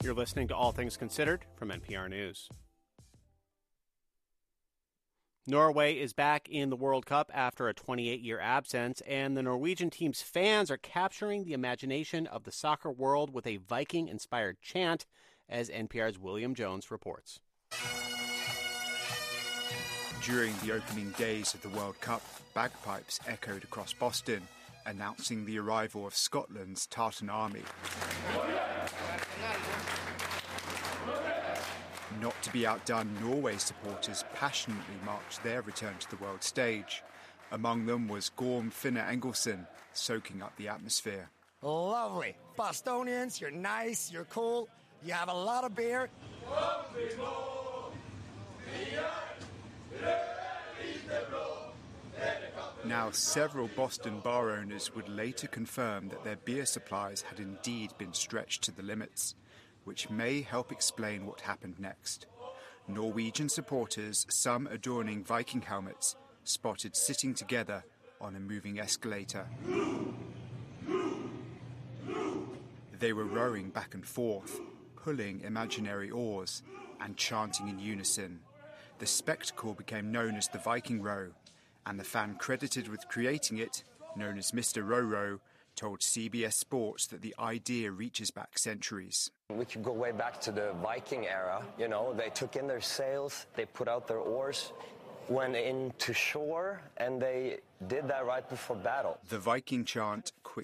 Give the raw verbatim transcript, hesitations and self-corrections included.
You're listening to All Things Considered from N P R News. Norway is back in the World Cup after a twenty-eight year absence, and the Norwegian team's fans are capturing the imagination of the soccer world with a Viking-inspired chant, as N P R's William Jones reports. During the opening days of the World Cup, bagpipes echoed across Boston, announcing the arrival of Scotland's Tartan Army. Not to be outdone, Norway supporters passionately marked their return to the world stage. Among them was Gorm Finne Engelsen, soaking up the atmosphere. Lovely. Bostonians, you're nice, you're cool, you have a lot of beer. Now, several Boston bar owners would later confirm that their beer supplies had indeed been stretched to the limits, which may help explain what happened next. Norwegian supporters, some adorning Viking helmets, spotted sitting together on a moving escalator. They were rowing back and forth, pulling imaginary oars and chanting in unison. The spectacle became known as the Viking Row, and the fan credited with creating it, known as Mister Row-Row, told C B S Sports that the idea reaches back centuries. We could go way back to the Viking era. You know, they took in their sails, they put out their oars, went into shore, and they did that right before battle. The Viking chant quickly